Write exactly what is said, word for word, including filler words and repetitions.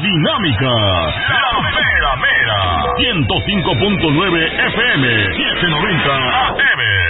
dinámica, la mera mera, ciento cinco punto nueve F M, setecientos noventa A M.